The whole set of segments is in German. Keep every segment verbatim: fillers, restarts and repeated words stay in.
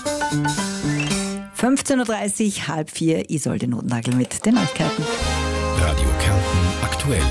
fünfzehn Uhr dreißig, halb vier, Isolde Notnagel mit den Neuigkeiten. Radio Kärnten aktuell.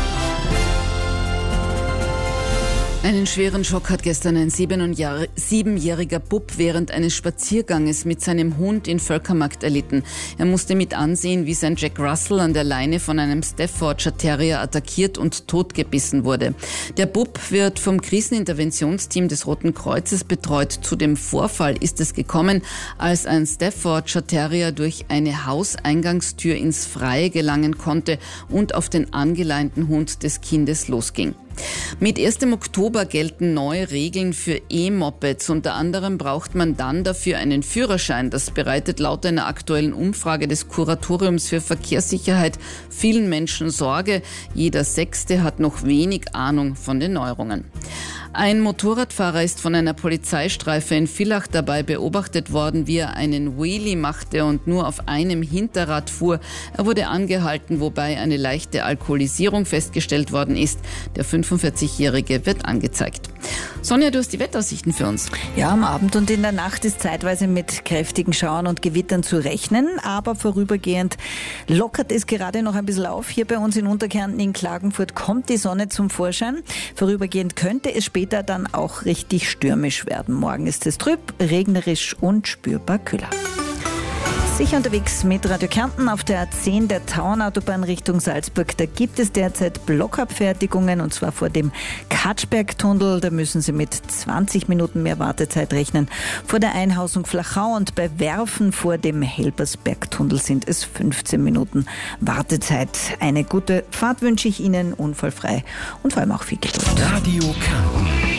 Einen schweren Schock hat gestern ein siebenjähriger Bub während eines Spazierganges mit seinem Hund in Völkermarkt erlitten. Er musste mit ansehen, wie sein Jack Russell an der Leine von einem Staffordshire Terrier attackiert und totgebissen wurde. Der Bub wird vom Kriseninterventionsteam des Roten Kreuzes betreut. Zu dem Vorfall ist es gekommen, als ein Staffordshire Terrier durch eine Hauseingangstür ins Freie gelangen konnte und auf den angeleinten Hund des Kindes losging. Mit ersten Oktober gelten neue Regeln für E-Mopeds. Unter anderem braucht man dann dafür einen Führerschein. Das bereitet laut einer aktuellen Umfrage des Kuratoriums für Verkehrssicherheit vielen Menschen Sorge. Jeder Sechste hat noch wenig Ahnung von den Neuerungen. Ein Motorradfahrer ist von einer Polizeistreife in Villach dabei beobachtet worden, wie er einen Wheelie machte und nur auf einem Hinterrad fuhr. Er wurde angehalten, wobei eine leichte Alkoholisierung festgestellt worden ist. Der fünfundvierzigjährige wird angezeigt. Sonja, du hast die Wetteraussichten für uns. Ja, am Abend und in der Nacht ist zeitweise mit kräftigen Schauern und Gewittern zu rechnen, aber vorübergehend lockert es gerade noch ein bisschen auf. Hier bei uns in Unterkärnten in Klagenfurt kommt die Sonne zum Vorschein. Vorübergehend könnte es später dann auch richtig stürmisch werden. Morgen ist es trüb, regnerisch und spürbar kühler. Sicher unterwegs mit Radio Kärnten auf der A zehn der Tauernautobahn Richtung Salzburg. Da gibt es derzeit Blockabfertigungen und zwar vor dem Katschbergtunnel. Da müssen Sie mit zwanzig Minuten mehr Wartezeit rechnen. Vor der Einhausung Flachau und bei Werfen vor dem Helbersbergtunnel sind es fünfzehn Minuten Wartezeit. Eine gute Fahrt wünsche ich Ihnen, unfallfrei und vor allem auch viel Geduld. Radio Kärnten.